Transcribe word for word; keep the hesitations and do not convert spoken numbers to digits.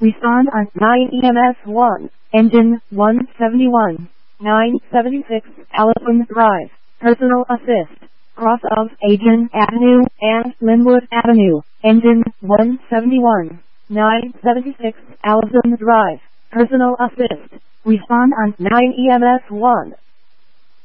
Respond on nine E M S one, engine one seventy-one, nine seventy-six Allison Drive, personal assist, cross of Agent Avenue and Linwood Avenue, engine one seventy-one, nine seventy-six Allison Drive, personal assist. Respond on nine E M S one.